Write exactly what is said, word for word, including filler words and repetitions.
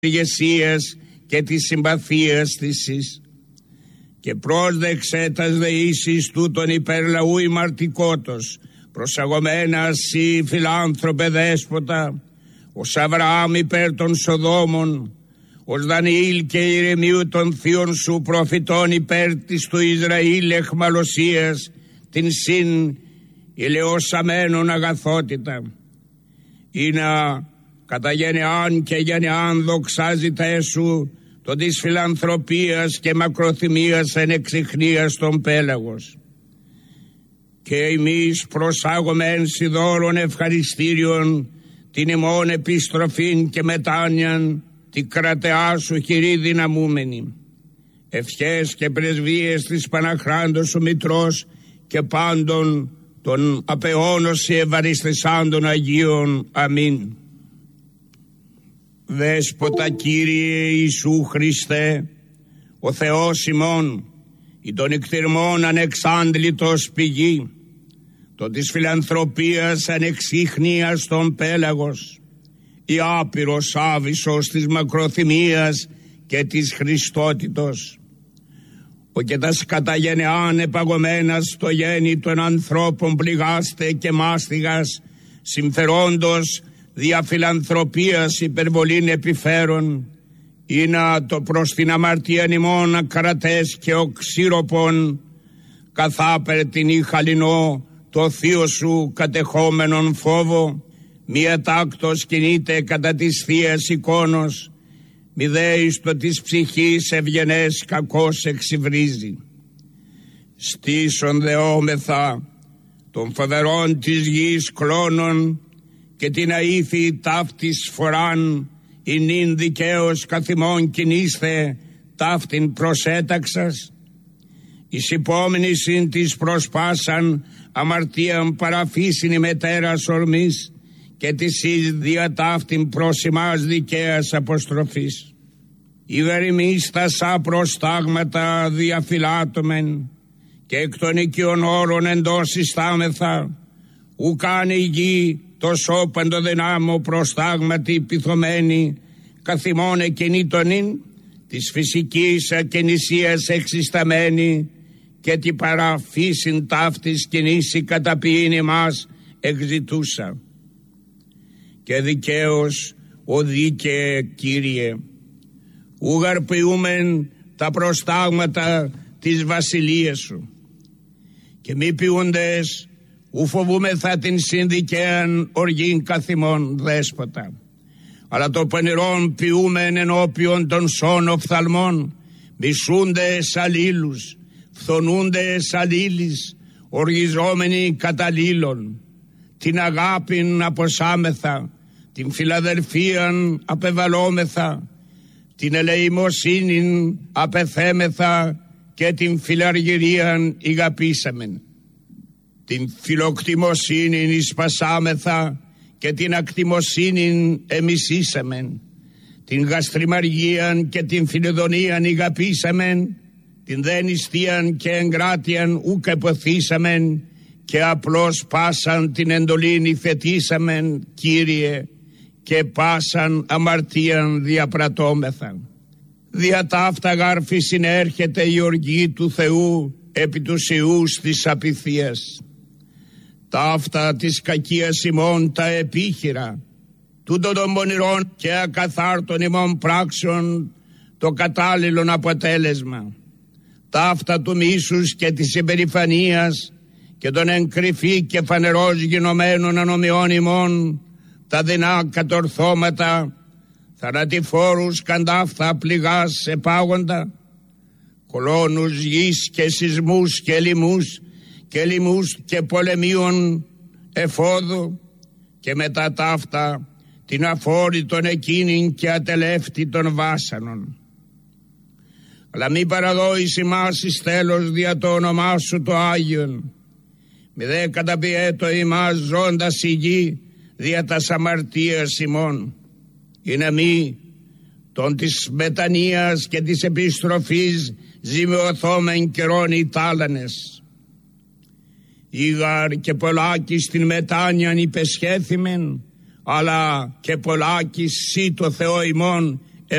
ηγεσίας και της συμπαθίας της εις. Και πρόσδεξε τας δεήσεις τούτον υπέρ λαού ημαρτικότος, προσαγωμένα σοι φιλάνθρωπε δέσποτα, ως Αβραάμ υπέρ των Σοδόμων, ως Δανιήλ και Ηρεμίου των θείων σου προφητών υπέρ της του Ισραήλ εχμαλωσίας, την συν ηλαιοσαμένων αγαθότητα. Ή να κατά γενεάν και γενεάν δοξάζεται σου το της φιλανθρωπίας και μακροθυμίας εν εξιχνίας των πέλαγος. Και εμείς προσάγομεν σιδώρων ευχαριστήριον την ημών επιστροφήν και μετάνοιαν την κρατεά σου χειρή δυναμούμενη. Ευχές και πρεσβείες της Παναχράντος σου Μητρός και πάντων των απεώνωση ευαριστησάντων Αγίων. Αμήν. Δέσποτα Κύριε Ιησού Χριστέ, ο Θεός ημών, η των εκτιρμών ανεξάντλητος πηγή, το της φιλανθρωπίας ανεξίχνιας των πέλαγος, η άπειρος άβυσσος της μακροθυμίας και της Χριστότητος, ο και τας κατά γενεάν επαγωμένας το γέννη των ανθρώπων πληγάστε και μάστιγας, συμφερόντος δια φιλανθρωπίας υπερβολήν επιφέρον, ή να το προς την αμαρτίαν ημών ακρατές και οξύροπον, καθάπερ την ή χαλινό το θείο σου κατεχόμενον φόβο, μία τάκτος κινείται κατά της θείας εικόνος, μη δε εις το της ψυχής ευγενές κακός εξυβρίζει. Στήσον δεόμεθα των φοβερών της γης κλώνων και την αήθη ταύτης φοράν, η νυν δικαίως καθημών κινήστε ταύτην προσέταξας. Εις υπόμενη συν της προσπάσαν αμαρτίαν παραφύσιν η μετέρας ορμής και της εις δια ταύτην προς ημάς δικαίας αποστροφής. Ιδερημείς τα σα προστάγματα διαφυλάτωμεν και εκ των οικειών όρων εντός ιστάμεθα, ουκάν η γη το σώπαντο δυνάμω προστάγματι πυθωμένη, καθημών εκκινήτωνην της φυσικής ακενησίας εξισταμένη και την παραφύσιν ταύτης κινήσει καταποιήν ημάς εξητούσα. Και δικαίως ο δίκαιε Κύριε, ούγαρ ποιούμεν τα προστάγματα της βασιλείας σου και μη ποιούντες ου φοβούμεθα την συνδικαίαν οργήν καθημών δέσποτα, αλλά το πενηρόν ποιούμεν ενώπιον των σών οφθαλμών, μισούντες αλλήλους, φθονούντες αλλήλεις, οργιζόμενοι καταλήλων, την αγάπην αποσάμεθα, την φιλαδελφίαν απεβαλόμεθα, την ελεημοσύνην απεθέμεθα και την φιλαργυρίαν ηγαπήσαμεν. Την φιλοκτιμοσύνην εισπασάμεθα και την ακτιμοσύνην εμισήσαμεν. Την γαστριμαργίαν και την φιλιδονίαν ηγαπήσαμεν, την δε νηστείαν και εγκράτειαν ουκ εποθήσαμεν και απλώς πάσαν την εντολήν υφετήσαμεν, Κύριε, και πάσαν αμαρτίαν διαπρατώμεθα. Δια ταύτα γάρφη συνέρχεται η οργή του Θεού επί τους ιούς της απειθίας. Ταύτα της κακίας ημών τα επίχειρα, τούτο των πονηρών και ακαθάρτων ημών πράξεων το κατάλληλον αποτέλεσμα. Ταύτα του μίσους και της υπερηφανίας και των εν κρυφή και φανερός γινωμένων ανομιών ημών, τα δεινά κατορθώματα, θανατηφόρους καντάφθα πληγάς επάγοντα, κολώνους γης και σεισμούς και λοιμούς και λοιμούς και πολεμίων εφόδου, και μετά ταύτα την αφόρητον εκείνην και ατελεύτητον βάσανον. Αλλά μη παραδόεις ημάς εις τέλος δια το όνομά σου το Άγιον, μη δε καταπιέτω ημάς ζώντας η γη δια τας αμαρτίας ημών, ή να μη των της μετανοίας και της επιστροφής ζημιωθόμεν καιρών οι τάλανες. Ήγαρ και πολλάκι στην μετάνοιαν υπεσχέθημεν, αλλά και πολλάκι σύ το Θεό ημών